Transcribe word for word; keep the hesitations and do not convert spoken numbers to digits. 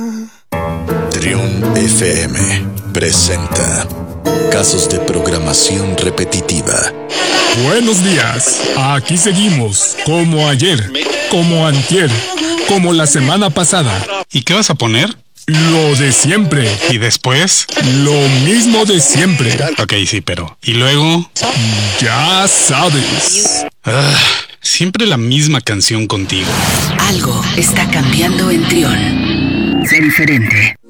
Trión F M presenta Casos de programación repetitiva. Buenos días, aquí seguimos, como ayer, como antier, como la semana pasada. ¿Y qué vas a poner? Lo de siempre. ¿Y después? Lo mismo de siempre. Ok, sí, pero... ¿y luego? Ya sabes. Ah, siempre la misma canción contigo. Algo está cambiando en Trión. Sé diferente.